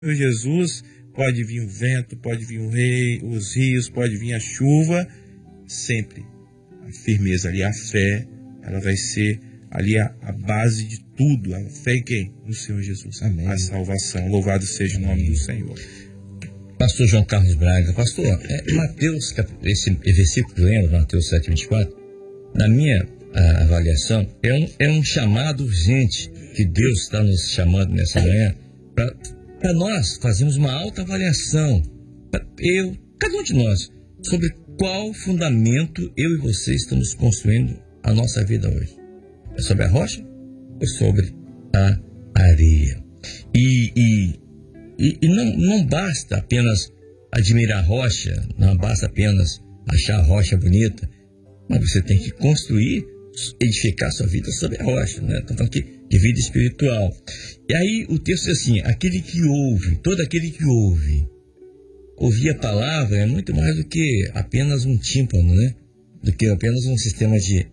Senhor Jesus, pode vir o vento, pode vir o rei, os rios, pode vir a chuva, sempre a firmeza ali, a fé, ela vai ser ali a base de tudo. A fé em quem? No Senhor Jesus. Amém. A salvação. Louvado seja o nome do Senhor. Pastor João Carlos Braga, pastor, Mateus, esse versículo que lembra, Mateus 7,24, na minha avaliação, é um chamado urgente que Deus está nos chamando nessa manhã para nós fazermos uma alta avaliação, cada um de nós, sobre qual fundamento eu e você estamos construindo a nossa vida hoje. É sobre a rocha ou sobre a areia? E não basta apenas admirar a rocha, não basta apenas achar a rocha bonita, mas você tem que construir, edificar sua vida sobre a rocha, né? Então, de vida espiritual. E aí o texto diz assim: aquele que ouve, todo aquele que ouve. Ouvir a palavra é muito mais do que apenas um tímpano, né? Do que apenas um sistema de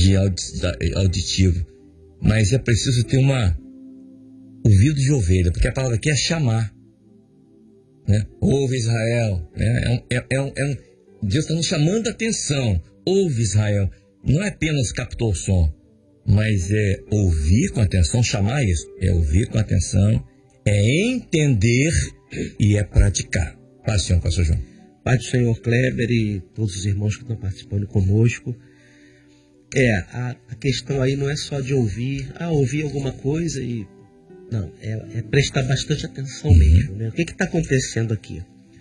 auditivo. Mas é preciso ter ouvido de ovelha, porque a palavra aqui é chamar, né? Ouve Israel, né? Deus está nos chamando a atenção. Ouve Israel. Não é apenas captou o som, mas é ouvir com atenção, chamar isso. É ouvir com atenção, é entender e é praticar. Paz, Senhor, pastor João. Pai do Senhor Kleber e todos os irmãos que estão participando conosco. A questão aí não é só de ouvir alguma coisa e... Não, é prestar bastante atenção mesmo, né? O que está acontecendo aqui?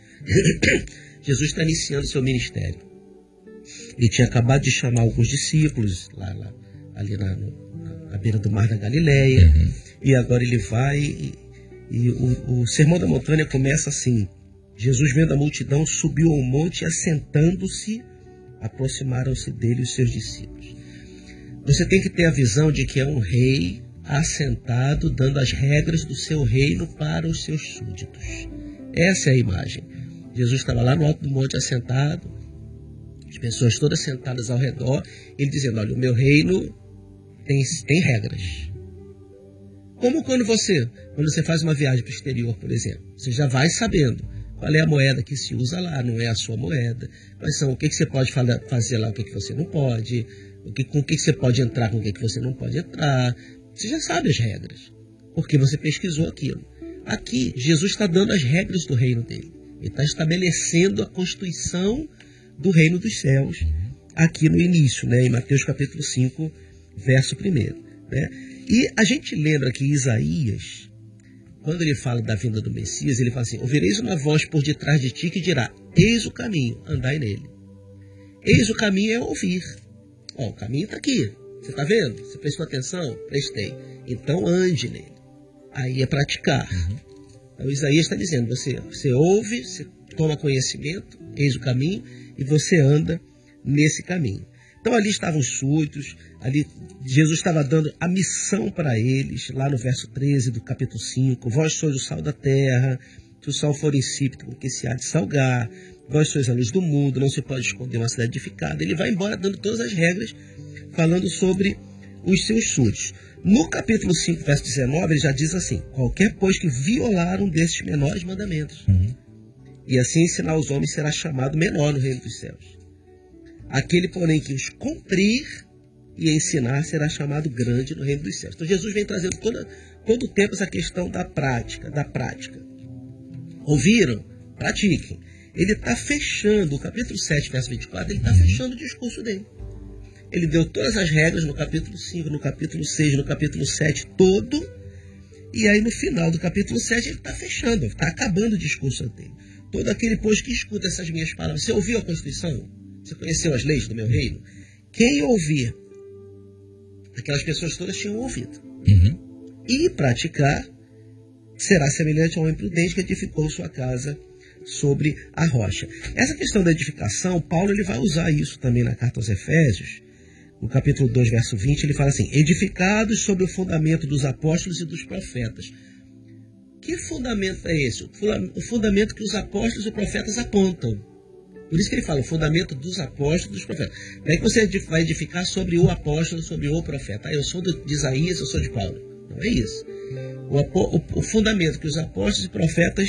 Jesus está iniciando seu ministério. Ele tinha acabado de chamar alguns discípulos ali na beira do mar da Galileia. E agora ele vai e o Sermão da Montanha começa assim: Jesus, vendo a multidão, subiu ao monte e, assentando-se, aproximaram-se dele os seus discípulos. Você tem que ter a visão de que é um rei assentado, dando as regras do seu reino para os seus súditos. Essa é a imagem. Jesus estava lá no alto do monte assentado, as pessoas todas sentadas ao redor, ele dizendo: olha, o meu reino tem regras. Como quando você faz uma viagem para o exterior, por exemplo, você já vai sabendo qual é a moeda que se usa lá, não é a sua moeda, quais são, o que você pode fazer lá, o que você não pode, com o que você pode entrar, com o que você não pode entrar. Você já sabe as regras, porque você pesquisou aquilo. Aqui, Jesus está dando as regras do reino dele. Ele está estabelecendo a constituição do reino dos céus aqui no início, né, em Mateus capítulo 5, verso 1. Né? E a gente lembra que Isaías, quando ele fala da vinda do Messias, ele fala assim: ouvireis uma voz por detrás de ti que dirá: eis o caminho, andai nele. Eis o caminho é ouvir. O caminho está aqui. Você está vendo? Você prestou atenção? Prestei. Então ande nele. Aí é praticar. Então Isaías está dizendo: você ouve, você toma conhecimento, eis o caminho, e você anda nesse caminho. Então ali estavam os súditos, ali Jesus estava dando a missão para eles, lá no verso 13 do capítulo 5, vós sois o sal da terra, se o sal for insípido, com que se há de salgar, vós sois a luz do mundo, não se pode esconder uma cidade edificada. Ele vai embora dando todas as regras, falando sobre os seus súditos. No capítulo 5, verso 19, ele já diz assim: qualquer, pois, que violar um desses menores mandamentos, e assim ensinar aos homens, será chamado menor no reino dos céus. Aquele, porém, que os cumprir e ensinar, será chamado grande no reino dos céus. Então Jesus vem trazendo todo o tempo essa questão da prática. Ouviram? Pratiquem. Ele está fechando, o capítulo 7, verso 24, ele está fechando o discurso dele. Ele deu todas as regras no capítulo 5, no capítulo 6, no capítulo 7, todo. E aí no final do capítulo 7 ele está fechando, está acabando o discurso dele. Todo aquele, pois, que escuta essas minhas palavras. Você ouviu a Constituição? Você conheceu as leis do meu reino? Quem ouvir, aquelas pessoas todas tinham ouvido. E praticar, será semelhante ao homem prudente que edificou sua casa sobre a rocha. Essa questão da edificação, Paulo ele vai usar isso também na carta aos Efésios. No capítulo 2, verso 20, ele fala assim: edificados sobre o fundamento dos apóstolos e dos profetas. Que fundamento é esse? O fundamento que os apóstolos e profetas apontam. Por isso que ele fala o fundamento dos apóstolos e dos profetas. Não é que você vai edificar sobre o apóstolo, sobre o profeta. Eu sou de Isaías, eu sou de Paulo. Não é isso. o fundamento que os apóstolos e profetas